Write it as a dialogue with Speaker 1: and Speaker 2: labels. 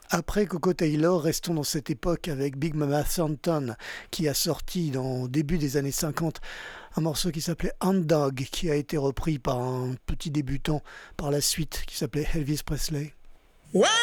Speaker 1: Après Coco Taylor, restons dans cette époque avec Big Mama Thornton qui a sorti au début des années 50 un morceau qui s'appelait Hound Dog qui a été repris par un petit débutant par la suite qui s'appelait Elvis Presley.
Speaker 2: Well,